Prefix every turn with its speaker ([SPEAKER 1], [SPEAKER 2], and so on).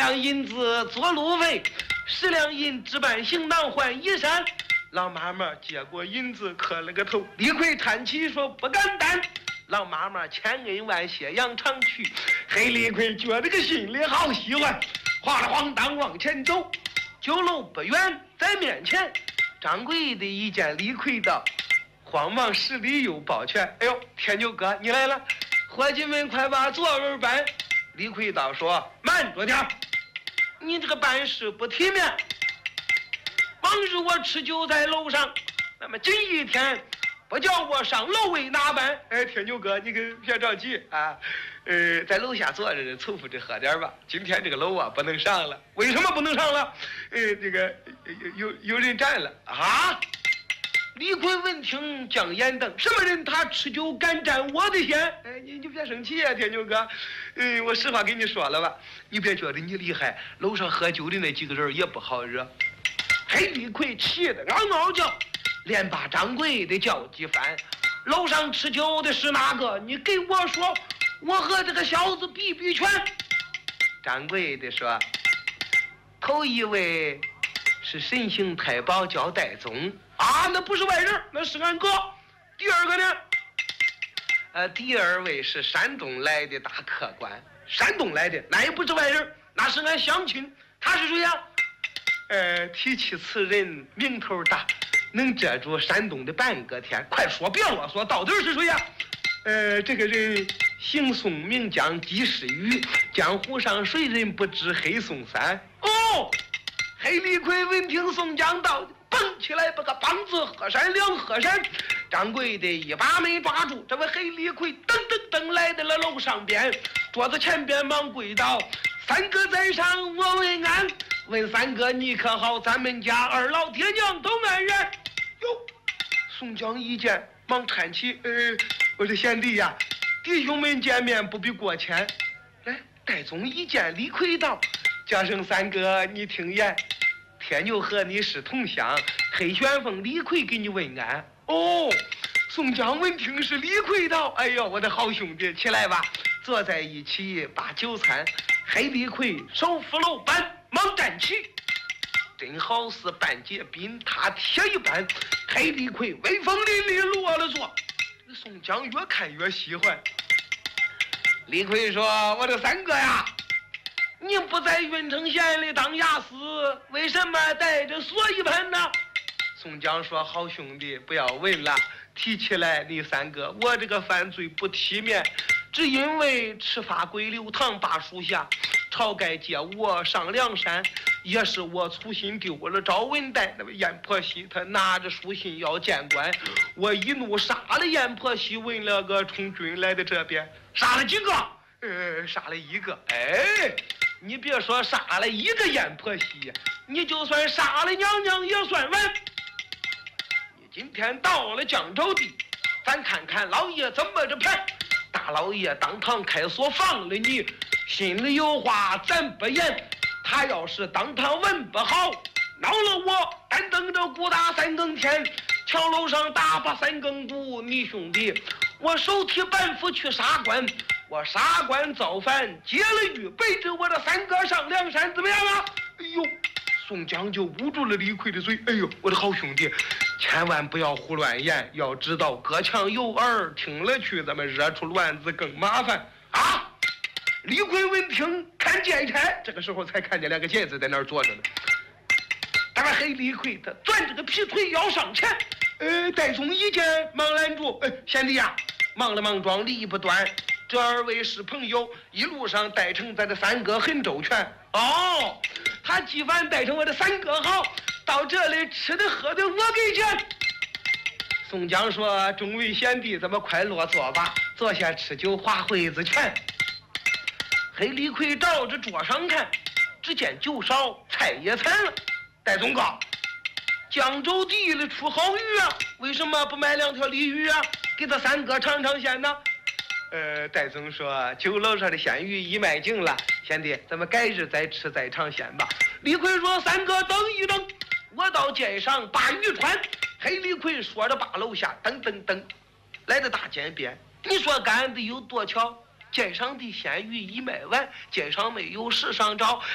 [SPEAKER 1] 两银子做路费，10两银置办行囊换衣衫。老妈妈接过银子磕了个头，李逵叹气说不敢当。老妈妈千恩万谢扬长去，黑李逵觉得个心里好喜欢，晃了晃荡往前走。酒楼不远在面前，掌柜的一见李逵到，慌忙施礼又抱拳：“哎呦，天牛哥你来了，伙计们快把座位搬。”李逵道说：“慢着点，你这个办事不体面。往日我吃酒在楼上，那么今一天不叫我上楼为哪般？哎，天牛哥，你可别着急啊，在楼下坐着凑合着喝点吧。今天这个楼啊不能上了，为什么不能上了？这个有人占了啊！”李逵闻听将眼瞪，什么人他吃酒敢占我的先？哎，你别生气啊，天牛哥，我实话跟你说了吧，你别觉得你厉害，楼上喝酒的那几个人也不好惹。黑李逵气得嗷嗷叫，连把掌柜的叫几番。楼上吃酒的是哪个？你给我说，我和这个小子比比拳。掌柜的说，头一位是神行太保叫戴宗啊，那不是外人，那是俺哥。第二个呢？第二位是山东来的大客官，山东来的那也不是外人，那是俺乡亲。他是谁呀？提起此人名头大，能遮住山东的半个天。快说，别啰嗦，到底是谁呀？这个人姓宋名将季世宇，江湖上谁人不知黑宋三？哦，黑李逵闻听宋江到，蹦起来把个梆子喝山两喝山。掌柜的一把没抓住，这位黑李逵噔噔噔来到了楼上边，桌子前边忙跪倒：“三哥在上，我问安。问三哥你可好？咱们家二老爹娘都安然。”哟，宋江一见忙叹气：“我的贤弟呀，弟兄们见面不必过谦。”来，戴宗一见李逵道：“叫声三哥，你听言，铁牛和你是同乡，黑旋风李逵给你问安。”哦，宋江闻听是李逵道：“哎呦，我的好兄弟，起来吧，坐在一起把酒餐。”黑李逵手扶楼板，忙站起，真好似半截冰塌铁一般。黑李逵威风凛凛落了座，宋江越看越喜欢。李逵说：“我的三哥呀，你不在郓城县里当衙司，为什么带着锁一盆呢？”宋江说：“好兄弟，不要问了，提起来你三哥，我这个犯罪不体面，只因为吃发归刘唐把属下，晁盖接我上梁山，也是我粗心丢了赵文代。那位阎婆惜他拿着书信要见官，我一怒杀了阎婆惜，问了个充军来的这边，杀了几个？杀了一个。哎，你别说杀了一个阎婆惜，你就算杀了娘娘也算完。你今天到了江州地，咱看看老爷怎么着判。大老爷当堂开锁放了你，心里有话咱不言，他要是当堂问不好，恼了我单等着鼓打三更天，桥楼上打发三更鼓。你兄弟我手提板斧去杀官，我杀官造反接了狱，背着我的三哥上梁山，怎么样啊？哎呦，宋江就捂住了李逵的嘴。哎呦，我的好兄弟，千万不要胡乱言，要知道隔墙有耳，听了去咱们惹出乱子更麻烦啊！李逵闻听看见差，这个时候才看见两个戒指在那儿坐着呢。大黑李逵他攥着个劈腿要上前，戴宗一见忙拦住：“贤弟呀，忙了忙装理不端，这二位是朋友，一路上带成咱的三哥很周全。哦，他既然带成我的三哥好，到这里吃的喝的我给钱。”宋江说：“众位贤弟，咱们快落座吧，坐下吃酒划会子拳。”黑李逵照着桌上看，只见酒少菜也惨了。戴宗哥，江州地里出好鱼啊，为什么不买2条鲤鱼啊，给他三哥尝尝鲜呢？戴宗说：“酒楼上的鲜鱼已卖尽了，贤弟，咱们改日再吃再尝鲜吧。”李逵说：“三哥等一等，我到街上把鱼穿。”黑李逵说着把楼下噔噔噔来到大街边，你说干的有多巧？街上的鲜鱼已卖完，街上没有市上找，